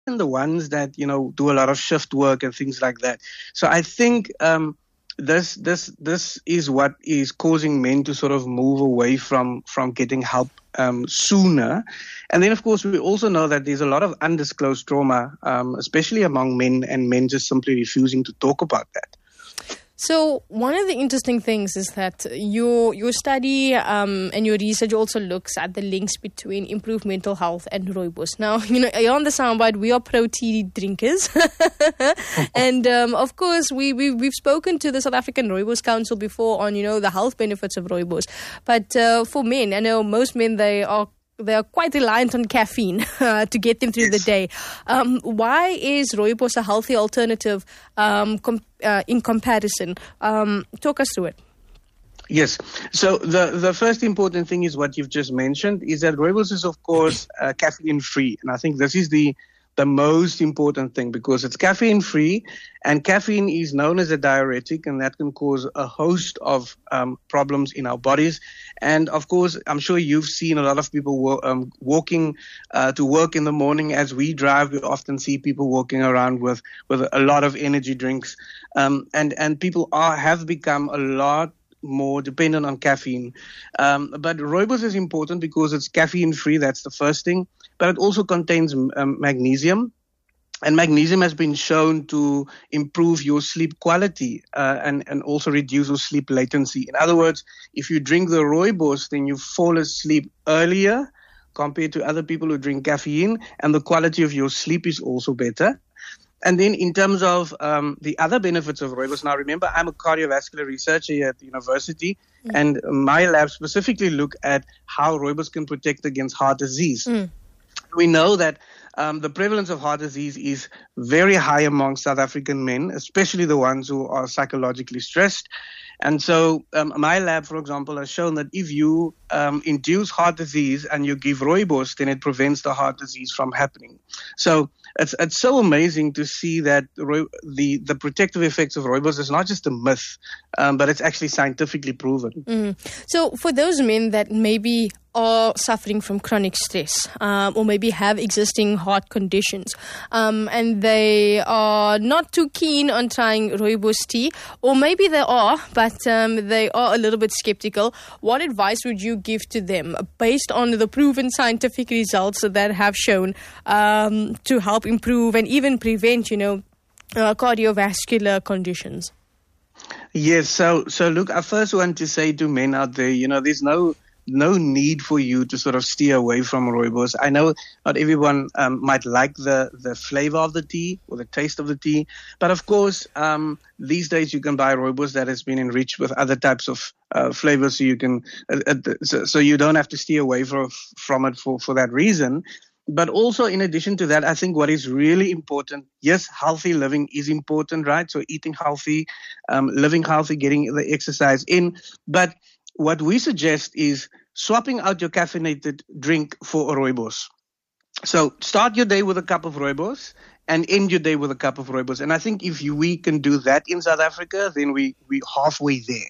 the ones that, do a lot of shift work and things like that. So I think this is what is causing men to sort of move away from getting help sooner. And then, of course, we also know that there's a lot of undisclosed trauma, especially among men, and men just simply refusing to talk about that. So one of the interesting things is that your study and your research also looks at the links between improved mental health and rooibos. Now, here on the soundbite, we are pro-tea drinkers. And, of course, we've spoken to the South African Rooibos Council before on, the health benefits of rooibos. But for men, I know most men, they are quite reliant on caffeine to get them through the day. Why is rooibos a healthy alternative in comparison? Talk us through it. Yes. So the first important thing is what you've just mentioned, is that rooibos is, of course, caffeine-free. And I think this is the most important thing, because it's caffeine-free, and caffeine is known as a diuretic, and that can cause a host of problems in our bodies. And, of course, I'm sure you've seen a lot of people walking to work in the morning. As we drive, we often see people walking around with a lot of energy drinks. And people have become a lot more dependent on caffeine. But rooibos is important because it's caffeine-free. That's the first thing. But it also contains magnesium. And magnesium has been shown to improve your sleep quality and also reduce your sleep latency. In other words, if you drink the rooibos, then you fall asleep earlier compared to other people who drink caffeine, and the quality of your sleep is also better. And then in terms of the other benefits of rooibos, now remember, I'm a cardiovascular researcher here at the university, and my lab specifically look at how rooibos can protect against heart disease. We know that the prevalence of heart disease is very high among South African men, especially the ones who are psychologically stressed. And so my lab, for example, has shown that if you induce heart disease and you give rooibos, then it prevents the heart disease from happening. So it's so amazing to see that the protective effects of rooibos is not just a myth, but it's actually scientifically proven. So for those men that maybe are suffering from chronic stress or maybe have existing heart conditions and they are not too keen on trying rooibos tea, or maybe they are, but they are a little bit skeptical, what advice would you give to them based on the proven scientific results that have shown to help improve and even prevent, cardiovascular conditions? Yes, so look, I first want to say to men out there, there's no need for you to sort of steer away from rooibos. I know not everyone might like the flavor of the tea or the taste of the tea, but of course, these days you can buy rooibos that has been enriched with other types of flavors, so you can, so you don't have to steer away from it for that reason. But also, in addition to that, I think what is really important, yes, healthy living is important, right? So eating healthy, living healthy, getting the exercise in. But what we suggest is swapping out your caffeinated drink for a rooibos. So start your day with a cup of rooibos and end your day with a cup of rooibos. And I think if we can do that in South Africa, then we're halfway there.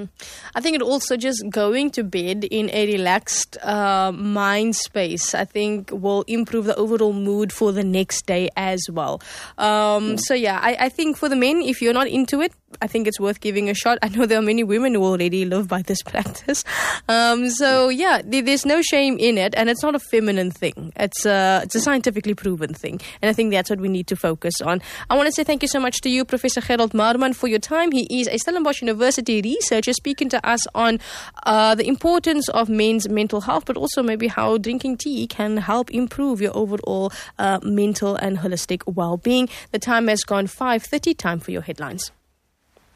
I think it also just going to bed in a relaxed mind space, I think, will improve the overall mood for the next day as well. So yeah, I think for the men, if you're not into it, I think it's worth giving a shot. I know there are many women who already live by this practice. So yeah, there's no shame in it, and it's not a feminine thing. It's a scientifically proven thing, and I think that's what we need to focus on. I want to say thank you so much to you, Professor Gerald Marman, for your time. He is a Stellenbosch University researcher speaking to us on the importance of men's mental health, but also maybe how drinking tea can help improve your overall mental and holistic well-being. The time has gone 5:30. Time for your headlines.